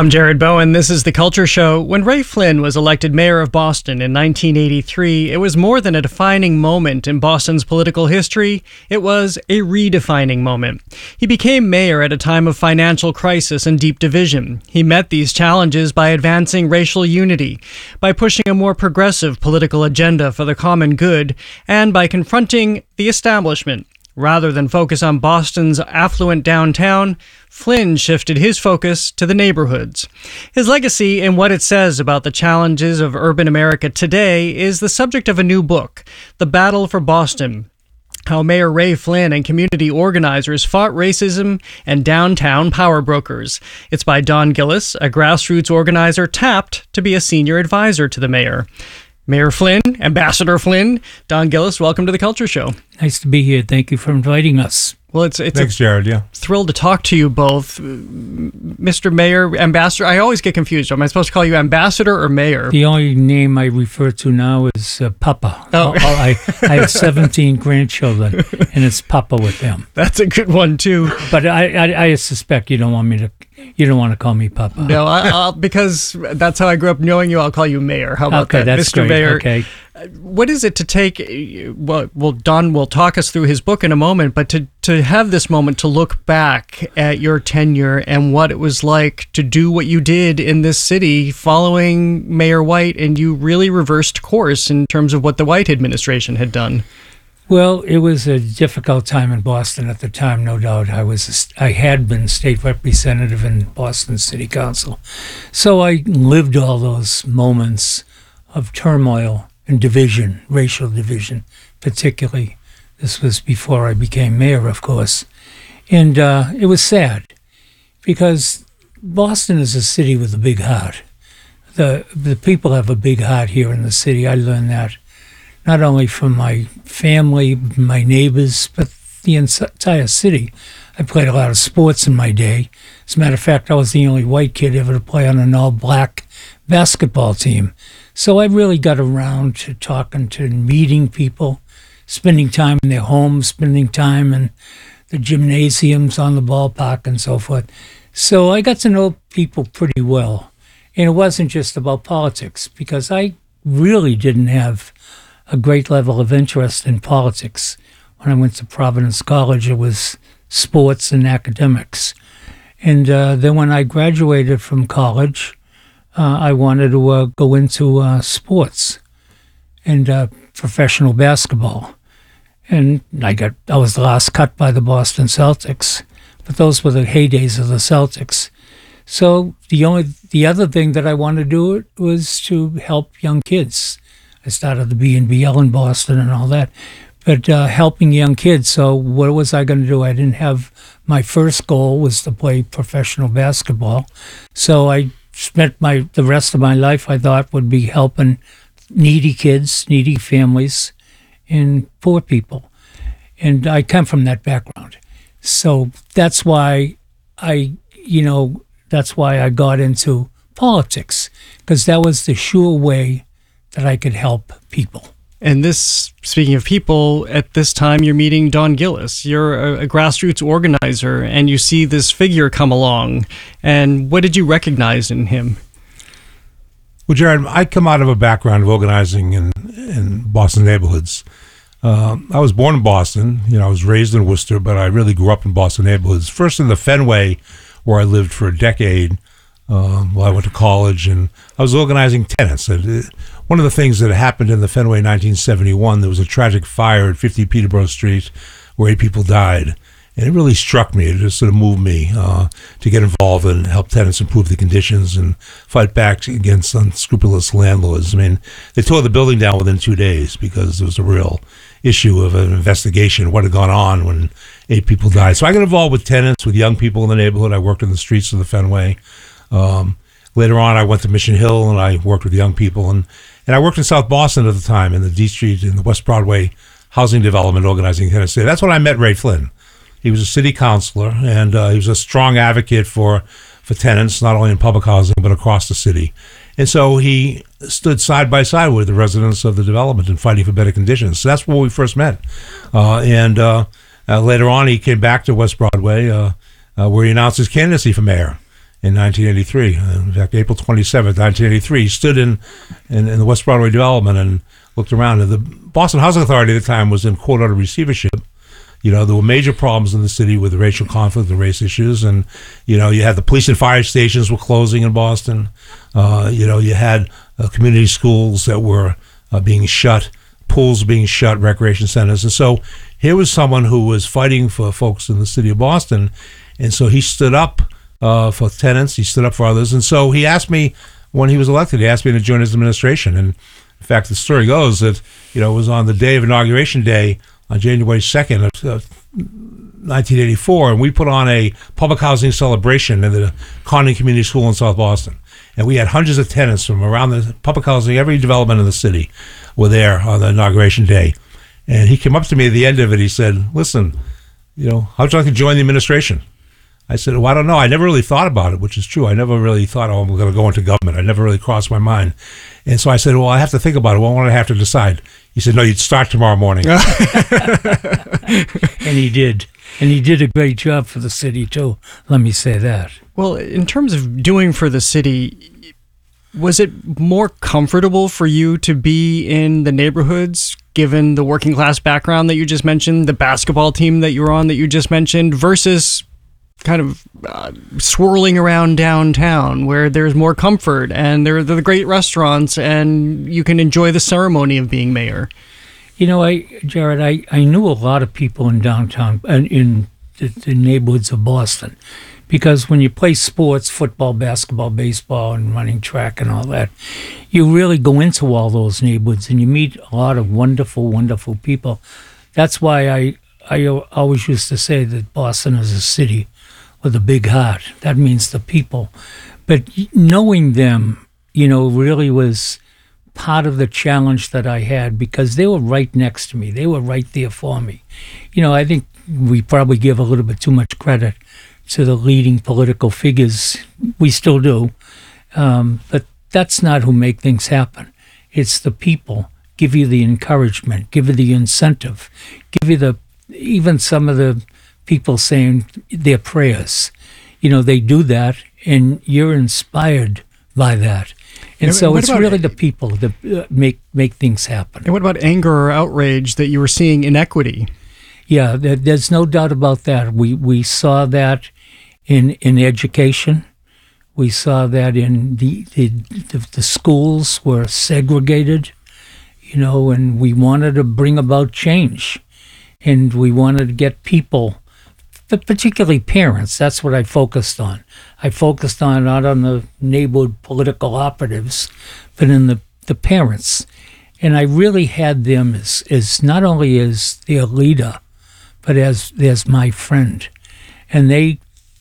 I'm Jared Bowen. This is The Culture Show. When Ray Flynn was elected mayor of Boston in 1983, it was more than a defining moment in Boston's political history. It was a redefining moment. He became mayor at a time of financial crisis and deep division. He met these challenges by advancing racial unity, by pushing a more progressive political agenda for the common good, and by confronting the establishment. Rather than focus on Boston's affluent downtown, Flynn shifted his focus to the neighborhoods. His legacy and what it says about the challenges of urban America today is the subject of a new book, The Battle for Boston: How Mayor Ray Flynn and community organizers fought racism and downtown power brokers. It's by Don Gillis, a grassroots organizer tapped to be a senior advisor to the mayor. Mayor Flynn, Ambassador Flynn, Don Gillis, welcome to The Culture Show. Nice to be here. Thank you for inviting us. Well, Thanks, Jared. Yeah, thrilled to talk to you both. Mr. Mayor, Ambassador, I always get confused. Am I supposed to call you Ambassador or Mayor? The only name I refer to now is Papa. Oh. I have 17 grandchildren, and it's Papa with them. That's a good one, too. But I suspect you don't want to call me Papa. No, I'll, because that's how I grew up knowing you. I'll call you Mayor. How about that, that's Mr. great. Mayor? Okay. What is it to take? Well, Don will talk us through his book in a moment, but to have this moment to look back at your tenure and what it was like to do what you did in this city following Mayor White, and you really reversed course in terms of what the White administration had done. Well, it was a difficult time in Boston at the time, no doubt. I had been state representative in Boston City Council, so I lived all those moments of turmoil and division, racial division, particularly. This was before I became mayor, of course. And it was sad because Boston is a city with a big heart. The people have a big heart here in the city. I learned that not only from my family, my neighbors, but the entire city. I played a lot of sports in my day. As a matter of fact, I was the only white kid ever to play on an all-black basketball team. So I really got around to talking to meeting people, spending time in their homes, spending time in the gymnasiums, on the ballpark, and so forth. So I got to know people pretty well. And it wasn't just about politics, because I really didn't have a great level of interest in politics. When I went to Providence College, it was sports and academics. And then when I graduated from college, I wanted to go into sports and professional basketball. And I was the last cut by the Boston Celtics, but those were the heydays of the Celtics. So the other thing that I wanted to do was to help young kids. I started the BNBL in Boston and all that, but helping young kids. So what was I going to do? I didn't have, my first goal was to play professional basketball. So I spent the rest of my life, I thought, would be helping needy kids, needy families, and poor people. And I come from that background. So that's why I got into politics, because that was the sure way that I could help people. And this, speaking of people, at this time you're meeting Don Gillis. You're a grassroots organizer, and you see this figure come along. And what did you recognize in him? Well, Jared, I come out of a background of organizing in Boston neighborhoods. I was born in Boston. I was raised in Worcester, but I really grew up in Boston neighborhoods. First in the Fenway, where I lived for a decade while I went to college, and I was organizing tenants. One of the things that happened in the Fenway in 1971, there was a tragic fire at 50 Peterborough Street where 8 people died. And it really struck me. It just sort of moved me to get involved and help tenants improve the conditions and fight back against unscrupulous landlords. I mean, they tore the building down within 2 days because there was a real issue of an investigation, what had gone on when 8 people died. So I got involved with tenants, with young people in the neighborhood. I worked in the streets of the Fenway. Later on, I went to Mission Hill, and I worked with young people. And I worked in South Boston at the time, in the D Street, in the West Broadway housing development, organizing tenants. That's when I met Ray Flynn. He was a city councilor, and he was a strong advocate for tenants, not only in public housing, but across the city. And so he stood side by side with the residents of the development in fighting for better conditions. So that's where we first met. Later on, he came back to West Broadway, where he announced his candidacy for mayor. in 1983. In fact, April 27th, 1983, he stood in the West Broadway development and looked around. And the Boston Housing Authority at the time was in quote unquote receivership. There were major problems in the city with the racial conflict, the race issues, and you had the police and fire stations were closing in Boston. You had community schools that were being shut, pools being shut, recreation centers, and so here was someone who was fighting for folks in the city of Boston, and so he stood up for tenants, he stood up for others, and so he asked me when he was elected, he asked me to join his administration, and in fact, the story goes that it was on the day of Inauguration Day, on January 2nd of 1984, and we put on a public housing celebration in the Condon Community School in South Boston. And we had hundreds of tenants from around the public housing, every development in the city were there on the Inauguration Day. And he came up to me at the end of it, he said, listen, how'd you like to join the administration? I said, well, I don't know. I never really thought about it, which is true. I never really thought, I'm going to go into government. I never really crossed my mind. And so I said, well, I have to think about it. What do I have to decide? He said, no, you'd start tomorrow morning. And he did. And he did a great job for the city, too. Let me say that. Well, in terms of doing for the city, was it more comfortable for you to be in the neighborhoods, given the working class background that you just mentioned, the basketball team that you were on that you just mentioned, versus kind of swirling around downtown where there's more comfort and there are the great restaurants and you can enjoy the ceremony of being mayor? Jared, I knew a lot of people in downtown and in the neighborhoods of Boston, because when you play sports, football, basketball, baseball, and running track and all that, you really go into all those neighborhoods and you meet a lot of wonderful, wonderful people. That's why I always used to say that Boston is a city with a big heart. That means the people. But knowing them, really was part of the challenge that I had, because they were right next to me. They were right there for me. I think we probably give a little bit too much credit to the leading political figures. We still do. But that's not who make things happen. It's the people. Give you the encouragement, give you the incentive, give you even some of the people saying their prayers. They do that, and you're inspired by that. And so it's really the people that make things happen. And what about anger or outrage that you were seeing inequity? Yeah, there's no doubt about that. We saw that in education. We saw that in the schools were segregated, and we wanted to bring about change. And we wanted to get people, but particularly parents. That's what I focused on. I focused on not on the neighborhood political operatives, but in the parents. And I really had them as not only as their leader, but as my friend. And the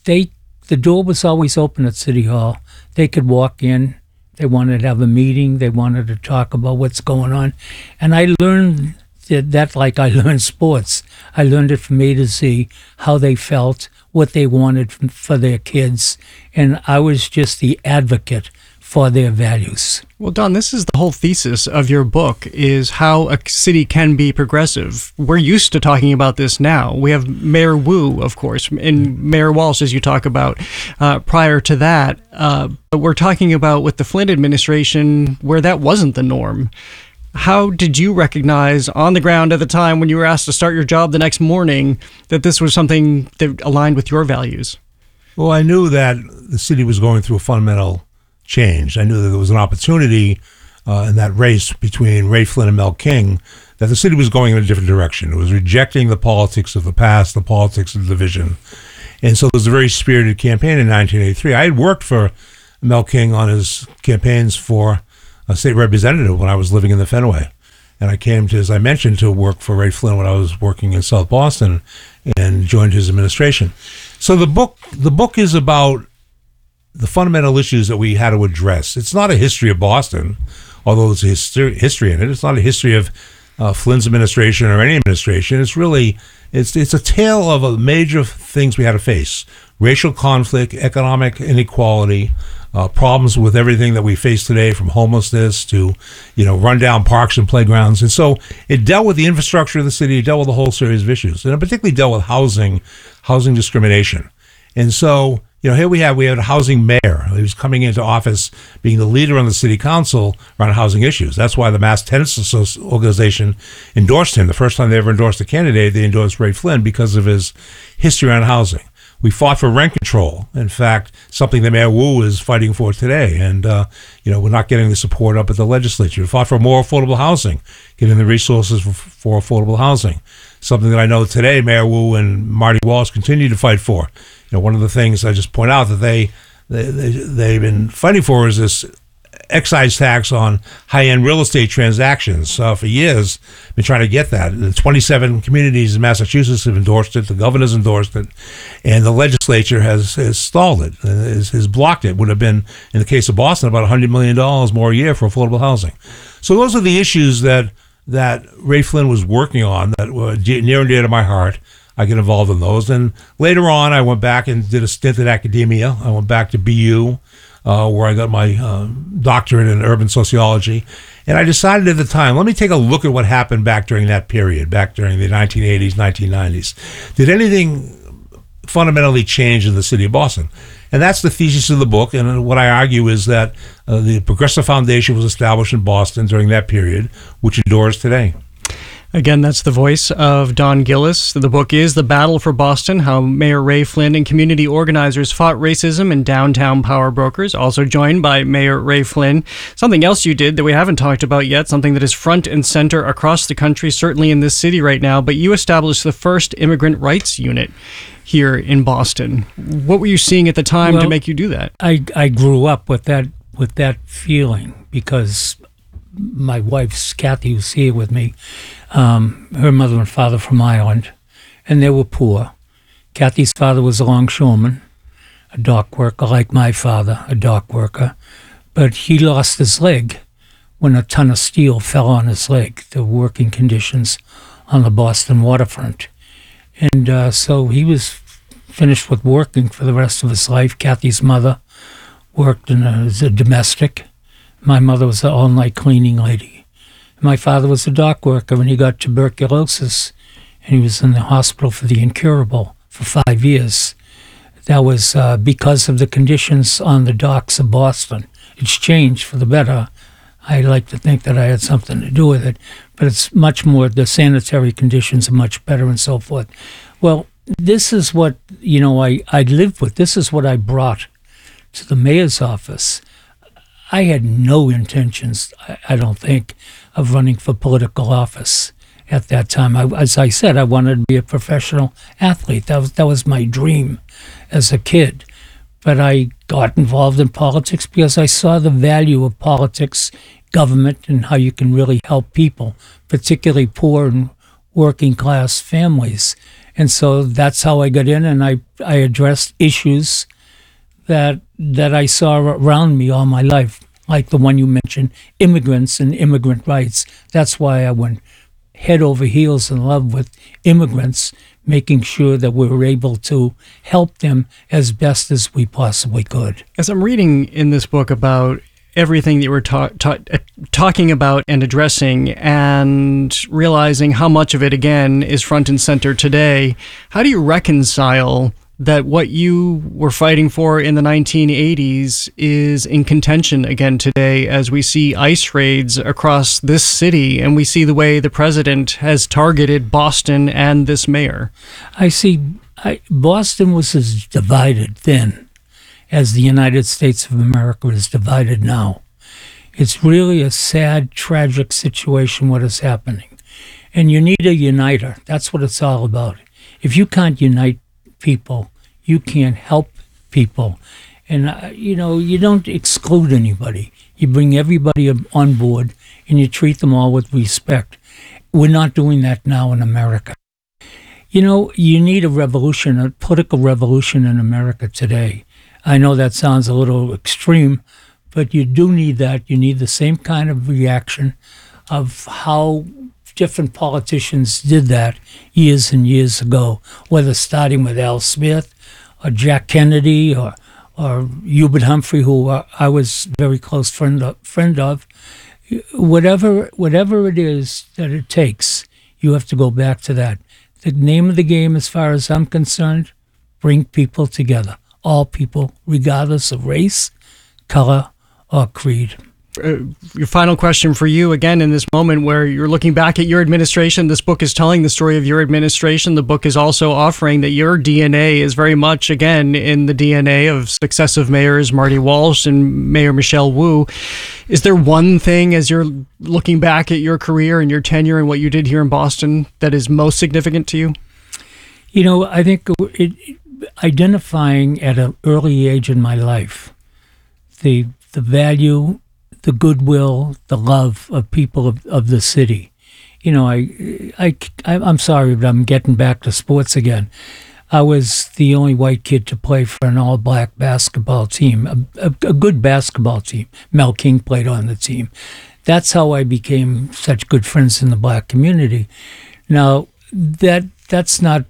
door was always open at City Hall. They could walk in. They wanted to have a meeting. They wanted to talk about what's going on. And I learned that like I learned sports. I learned it from A to Z, how they felt, what they wanted for their kids, and I was just the advocate for their values. Well, Don, this is the whole thesis of your book, is how a city can be progressive. We're used to talking about this now. We have Mayor Wu, of course, and Mayor Walsh, as you talk about, prior to that. But we're talking about with the Flynn administration where that wasn't the norm. How did you recognize on the ground at the time when you were asked to start your job the next morning that this was something that aligned with your values? Well, I knew that the city was going through a fundamental change. I knew that there was an opportunity in that race between Ray Flynn and Mel King, that the city was going in a different direction. It was rejecting the politics of the past, the politics of division. And so there was a very spirited campaign in 1983. I had worked for Mel King on his campaigns for a state representative when I was living in the Fenway. And I came to, as I mentioned, to work for Ray Flynn when I was working in South Boston and joined his administration. So the book is about the fundamental issues that we had to address. It's not a history of Boston, although there's a history in it. It's not a history of Flynn's administration or any administration. It's really, it's a tale of major things we had to face. Racial conflict, economic inequality, problems with everything that we face today, from homelessness to, rundown parks and playgrounds. And so it dealt with the infrastructure of the city, it dealt with a whole series of issues, and it particularly dealt with housing discrimination. And so Here we had a housing mayor. He was coming into office being the leader on the city council around housing issues. That's why the Mass Tenants Organization endorsed him. The first time they ever endorsed a candidate, they endorsed Ray Flynn because of his history on housing. We fought for rent control. In fact, something that Mayor Wu is fighting for today. And, we're not getting the support up at the legislature. We fought for more affordable housing, getting the resources for affordable housing. Something that I know today Mayor Wu and Marty Walsh continue to fight for. One of the things I just point out that they've been fighting for is this excise tax on high-end real estate transactions. For years, been trying to get that. The 27 communities in Massachusetts have endorsed it. The governor's endorsed it, and the legislature has stalled it, has blocked it. Would have been, in the case of Boston, about $100 million more a year for affordable housing. So those are the issues that Ray Flynn was working on that were near and dear to my heart. I get involved in those. And later on, I went back and did a stint at academia. I went back to BU, where I got my doctorate in urban sociology. And I decided at the time, let me take a look at what happened back during that period, back during the 1980s, 1990s. Did anything fundamentally change in the city of Boston? And that's the thesis of the book. And what I argue is that the Progressive Foundation was established in Boston during that period, which endures today. Again, that's the voice of Don Gillis. The book is The Battle for Boston, How Mayor Ray Flynn and Community Organizers Fought Racism and Downtown Power Brokers, also joined by Mayor Ray Flynn. Something else you did that we haven't talked about yet, something that is front and center across the country, certainly in this city right now, but you established the first immigrant rights unit here in Boston. What were you seeing at the time to make you do that? I grew up with that feeling because my wife's, Kathy, was here with me. Her mother and father from Ireland, and they were poor. Kathy's father was a longshoreman, a dock worker, like my father, a dock worker, but he lost his leg when a ton of steel fell on his leg, the working conditions on the Boston waterfront. And so he was finished with working for the rest of his life. Kathy's mother worked as a domestic. My mother was an all-night cleaning lady. My father was a dock worker when he got tuberculosis, and he was in the hospital for the incurable for 5 years. That was because of the conditions on the docks of Boston. It's changed for the better. I like to think that I had something to do with it, but it's much more, the sanitary conditions are much better and so forth. Well, this is what, I lived with. This is what I brought to the mayor's office. I had no intentions, I don't think, of running for political office at that time. As I said, I wanted to be a professional athlete. That was my dream as a kid. But I got involved in politics because I saw the value of politics, government, and how you can really help people, particularly poor and working class families. And so that's how I got in, and I addressed issues that I saw around me all my life, like the one you mentioned, immigrants and immigrant rights. That's why I went head over heels in love with immigrants, making sure that we were able to help them as best as we possibly could. As I'm reading in this book about everything that you were talking about and addressing, and realizing how much of it, again, is front and center today, how do you reconcile that what you were fighting for in the 1980s is in contention again today, as we see ICE raids across this city and we see the way the president has targeted Boston and this mayor? Boston was as divided then as the United States of America is divided now. It's really a sad, tragic situation what is happening. And you need a uniter. That's what it's all about. If you can't unite people, you can't help people. And, you don't exclude anybody. You bring everybody on board and you treat them all with respect. We're not doing that now in America. You need a revolution, a political revolution in America today. I know that sounds a little extreme, but you do need that. You need the same kind of reaction of how different politicians did that years and years ago, whether starting with Al Smith or Jack Kennedy or Hubert Humphrey, who I was very close friend of. Whatever it is that it takes, you have to go back to that. The name of the game, as far as I'm concerned, bring people together. all people, regardless of race, color, or creed. Your final question for you, again, in this moment where you're looking back at your administration. This book is telling the story of your administration. The book is also offering that your DNA is very much, again, in the DNA of successive mayors Marty Walsh and Mayor Michelle Wu. Is there one thing, as you're looking back at your career and your tenure and what you did here in Boston, that is most significant to you? You know, I think identifying at an early age in my life the value, the goodwill, the love of people of the city. You know, I'm sorry, but I'm getting back to sports again. I was the only white kid to play for an all-black basketball team, a good basketball team. Mel King played on the team. That's how I became such good friends in the black community. Now, that's not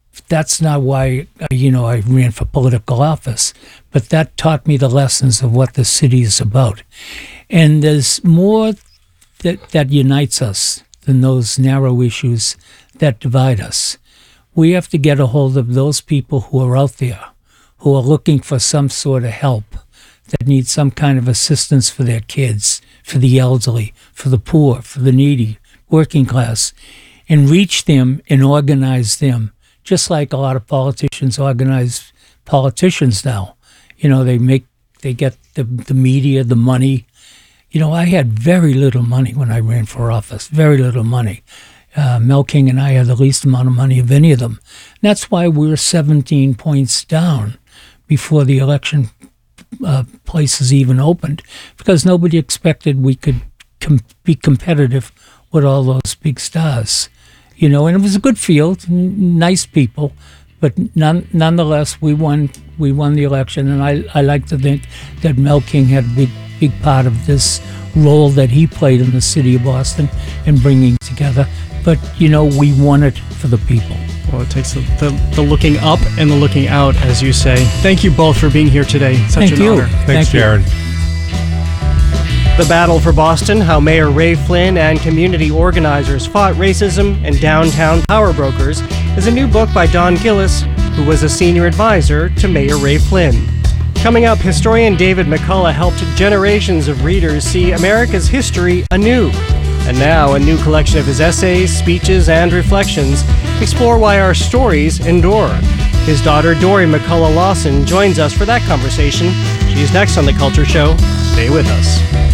why, I ran for political office, but that taught me the lessons of what the city is about. And there's more that unites us than those narrow issues that divide us. We have to get a hold of those people who are out there, who are looking for some sort of help, that need some kind of assistance for their kids, for the elderly, for the poor, for the needy, working class, and reach them and organize them. Just like a lot of politicians organize politicians now. You know, they get the media, the money. You know, I had very little money when I ran for office, very little money. Mel King and I had the least amount of money of any of them. And that's why we're 17 points down before the election places even opened, because nobody expected we could be competitive with all those big stars. You know, and it was a good field, nice people, but nonetheless, we won the election, and I like to think that Mel King had a big part of this role that he played in the city of Boston in bringing together. But, you know, we won it for the people. Well, it takes the looking up and the looking out, as you say. Thank you both for being here today. Such an honor. Thanks, Jared. The Battle for Boston, How Mayor Ray Flynn and Community Organizers Fought Racism and Downtown Power Brokers, is a new book by Don Gillis, who was a senior advisor to Mayor Ray Flynn. Coming up, historian David McCullough helped generations of readers see America's history anew. And now, a new collection of his essays, speeches, and reflections explore why our stories endure. His daughter, Dory McCullough Lawson, joins us for that conversation. She's next on The Culture Show. Stay with us.